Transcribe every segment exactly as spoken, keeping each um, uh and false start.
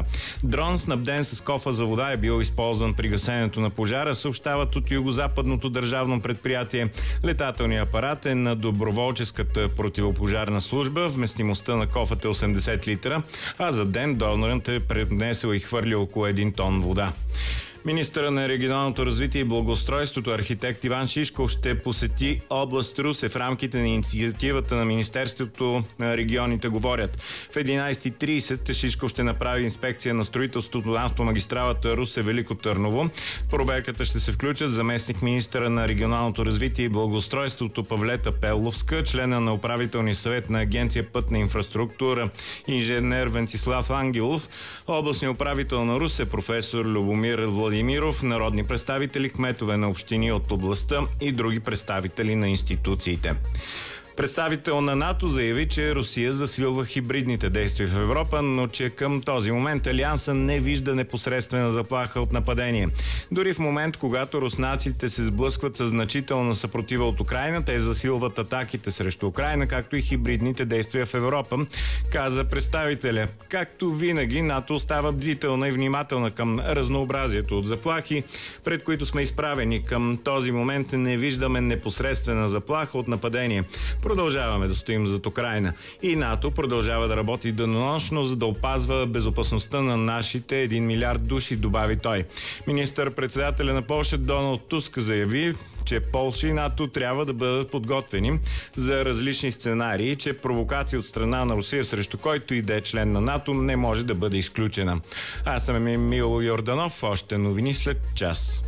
пожара. Дрон, снабден с кофа за вода, е бил използван при гасенето на пожара, съобщават от югозападното държавно предприятие. Летателният апарат е на доброволческата противопожарна служба. Вместимостта на кофата е осемдесет литра, а за ден донорът е пренесъл и хвърлил около един тон вода. Министъра на регионалното развитие и благоустройството архитект Иван Шишков ще посети област Русе в рамките на инициативата на Министерството на регионите говорят. В единайсет и трийсет Шишков ще направи инспекция на строителството на автомагистралата Русе-Велико Търново. В проверката ще се включат заместник министъра на регионалното развитие и благоустройството Павлета Пеловска, члена на управителния съвет на Агенция Пътна инфраструктура инженер Венцислав Ангелов, областният управител на Русе професор Любомир Владимиров, народни представители, кметове на общини от областта и други представители на институциите. Представител на НАТО заяви, че Русия засилва хибридните действия в Европа, но че към този момент Алианса не вижда непосредствена заплаха от нападение. Дори в момент, когато руснаците се сблъскват с значителна съпротива от Украйна, те засилват атаките срещу Украйна, както и хибридните действия в Европа, каза представителя. Както винаги, НАТО остава бдителна и внимателна към разнообразието от заплахи, пред които сме изправени. Към този момент не виждаме непосредствена заплаха от нападение. Продължаваме да стоим зад Украйна. И НАТО продължава да работи денонощно, за да опазва безопасността на нашите един милиард души, добави той. Министър-председателя на Полша Доналд Туск заяви, че Полша и НАТО трябва да бъдат подготвени за различни сценарии, че провокация от страна на Русия срещу който и да е член на НАТО не може да бъде изключена. Аз съм Емил Йорданов, още новини след час.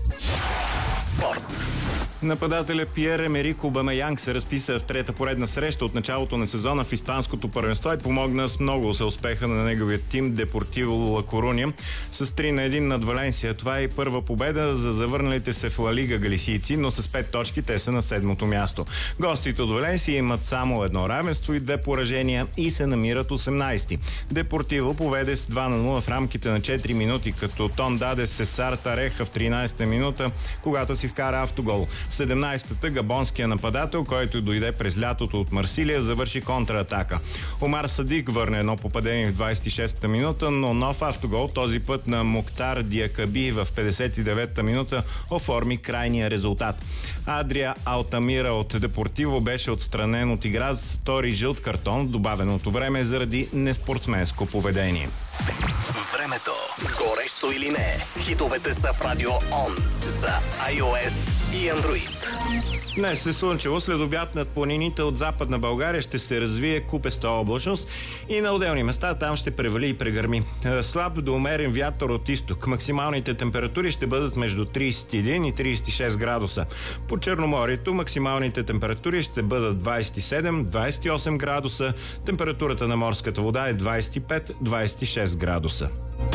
Спорт. Нападателя Пиер Емерик Обамеянг се разписа в трета поредна среща от началото на сезона в испанското първенство и помогна с много за успеха на неговия тим Депортиво Ла Коруня с три на едно над Валенсия. Това е първа победа за завърналите се в Ла Лига галисийци, но с пет точки те са на седмото място. Гостите от Валенсия имат само едно равенство и две поражения и се намират осемнайсети. Депортиво поведе с два на нула в рамките на четири минути, като тон даде Сесар Тареха в тринайсета минута, когато си вкара автогол. В седемнайсетата габонския нападател, който дойде през лятото от Марсилия, завърши контратака. Омар Садик върне едно попадение в двайсет и шестата минута, но нов автогол, този път на Муктар Диакаби в петдесет и деветата минута, оформи крайния резултат. Адрия Алтамира от Депортиво беше отстранен от игра с втори жълт картон в добавеното време заради неспортсменско поведение. Времето. Горещо или не? Хитовете са в Радио Он за iOS и Android. Днес е слънчево. След обяд над планините от Западна България ще се развие купеста облачност и на отделни места там ще превали и прегърми. Слаб до умерен вятър от изток. Максималните температури ще бъдат между трийсет и един и трийсет и шест градуса. По Черноморието максималните температури ще бъдат двайсет и седем до двайсет и осем градуса. Температурата на морската вода е двайсет и пет до двайсет и шест градуса.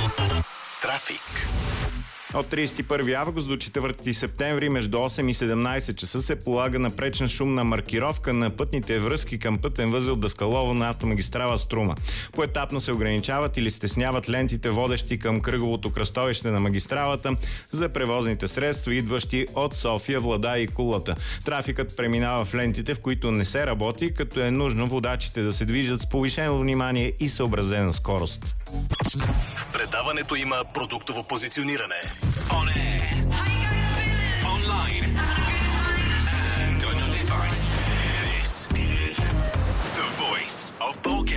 Трафик. От трийсет и първи август до четвърти септември между осем и седемнайсет часа се полага напречна шумна маркировка на пътните връзки към пътен възел Даскалово на автомагистрала Струма. Поетапно се ограничават или стесняват лентите, водещи към кръговото кръстовище на магистралата за превозните средства, идващи от София, Владая и Кулата. Трафикът преминава в лентите, в които не се работи, като е нужно водачите да се движат с повишено внимание и съобразена скорост. В предаването има продуктово позициониране. On air, online, and on your device. This is the voice of Bulgaria.